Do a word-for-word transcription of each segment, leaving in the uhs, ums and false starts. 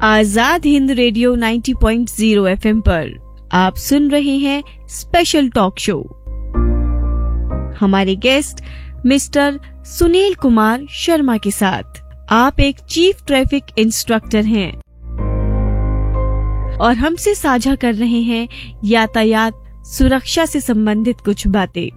Azad Hind radio नब्बे point शून्य FM पर आप सुन रहे हैं स्पेशल टॉक शो। हमारे गेस्ट मिस्टर सुनील कुमार शर्मा के साथ। आप एक चीफ ट्रैफिक इंस्ट्रक्टर हैं और हमसे साझा कर रहे हैं यातायात सुरक्षा से संबंधित कुछ बातें।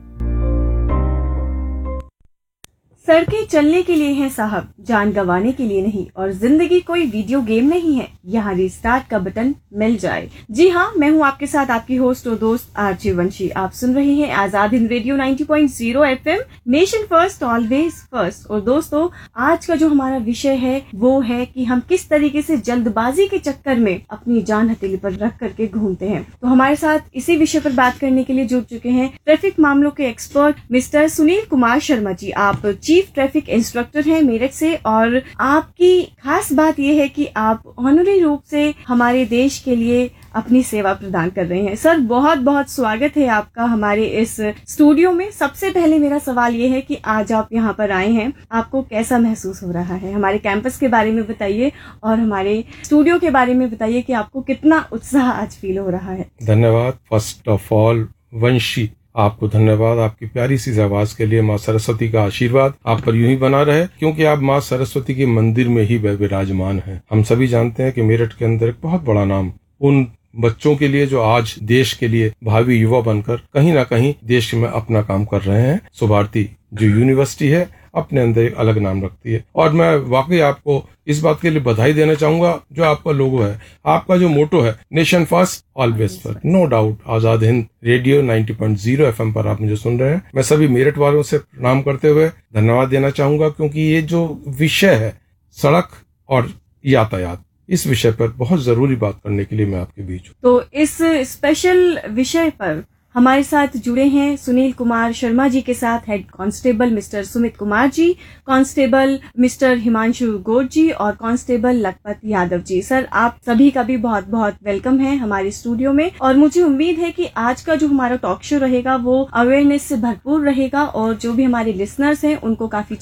सड़कें चलने के लिए हैं साहब, जान गंवाने के लिए नहीं। और जिंदगी कोई वीडियो गेम नहीं है, यहाँ रिस्टार्ट का बटन मिल जाए। जी हाँ, मैं हूँ आपके साथ आपकी होस्ट और दोस्त आरजे वंशी। आप सुन रहे हैं आजाद हिंद रेडियो नब्बे पॉइंट शून्य FM, nation first always first. और दोस्तों, आज का जो हमारा विषय है वो है कि हम किस तरीके से जल्दबाजी के चक्कर में अपनी जान हथेली पर रख करके घूमते हैं। तो हमारे साथ इसी विषय पर बात करने के लिए जुड़ चुके हैं ट्रैफिक मामलों के एक्सपर्ट मिस्टर सुनील कुमार शर्मा जी। आप चीफ ट्रैफिक इंस्ट्रक्टर हैं मेरठ से, और आपकी खास बात यह है कि आप ऑनरी रूप से हमारे देश के लिए अपनी सेवा प्रदान कर रहे हैं। सर, बहुत बहुत स्वागत है आपका हमारे इस स्टूडियो में। सबसे पहले मेरा सवाल ये है कि आज आप यहाँ पर आए हैं, आपको कैसा महसूस हो रहा है? हमारे कैंपस के बारे में बताइए और हमारे स्टूडियो के बारे में बताइए कि आपको कितना उत्साह आज फील हो रहा है। धन्यवाद। फर्स्ट ऑफ ऑल वंशी, आपको धन्यवाद आपकी प्यारी सी आवाज के लिए। माँ सरस्वती का आशीर्वाद आप पर यूं ही बना रहे, क्योंकि आप माँ सरस्वती के मंदिर में ही विराजमान हैं। हम सभी जानते हैं कि मेरठ के अंदर एक बहुत बड़ा नाम उन बच्चों के लिए जो आज देश के लिए भावी युवा बनकर कहीं ना कहीं देश में अपना काम कर रहे हैं। सुभारती जो यूनिवर्सिटी है अपने अंदर एक अलग नाम रखती है, और मैं वाकई आपको इस बात के लिए बधाई देना चाहूंगा। जो आपका लोगो है, आपका जो मोटो है, nation first always first, no doubt. Azad Hind radio नब्बे पॉइंट शून्य एफएम पर आप मुझे सुन रहे हैं। मैं सभी मेरठ वालों से प्रणाम करते हुए धन्यवाद देना चाहूंगा, क्योंकि ये जो विषय है सड़क और यातायात, इस विषय पर बहुत जरूरी बात करने के लिए मैं आपके बीच हूँ। तो इस स्पेशल विषय पर हमारे साथ जुड़े हैं सुनील कुमार शर्मा जी के साथ head constable mister Sumit Kumar ji, constable mister Himanshu गोड जी और कांस्टेबल लखपत यादव जी। सर, आप सभी का भी बहुत बहुत वेलकम है हमारे स्टूडियो में। और मुझे उम्मीद है कि आज का जो हमारा टॉक शो रहेगा वो अवेयरनेस से भरपूर रहेगा और जो भी हमारे लिसनर्स हैं उनको काफी